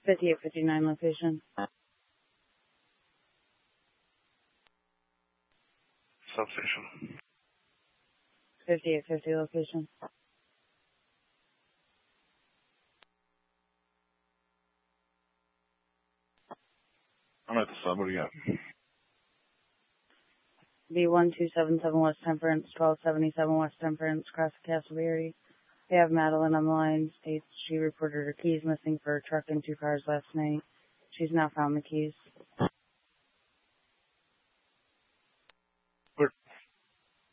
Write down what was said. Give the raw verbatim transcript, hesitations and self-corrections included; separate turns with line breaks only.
fifty-eight fifty-nine location.
Substation.
fifty-eight fifty location.
I'm at the sub. What do you got?
B one two seven seven West Temperance, twelve seventy-seven West Temperance, across the Castleberry. They have Madeline on the line. States she reported her keys missing for a truck and two cars last night. She's now found the keys.